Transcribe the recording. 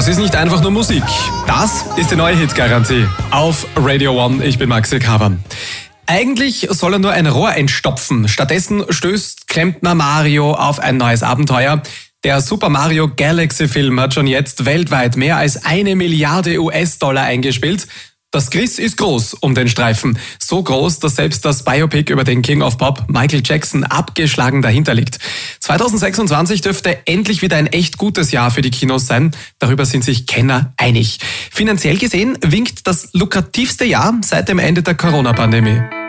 Das ist nicht einfach nur Musik. Das ist die neue Hitgarantie auf Radio One. Ich bin Maxi Kavan. Eigentlich soll er nur ein Rohr entstopfen. Stattdessen stößt Klempner Mario auf ein neues Abenteuer. Der Super Mario Galaxy Film hat schon jetzt weltweit mehr als 1 Milliarde US-Dollar eingespielt. Das Griss ist groß um den Streifen. So groß, dass selbst das Biopic über den King of Pop, Michael Jackson, abgeschlagen dahinter liegt. 2026 dürfte endlich wieder ein echt gutes Jahr für die Kinos sein. Darüber sind sich Kenner einig. Finanziell gesehen winkt das lukrativste Jahr seit dem Ende der Corona-Pandemie.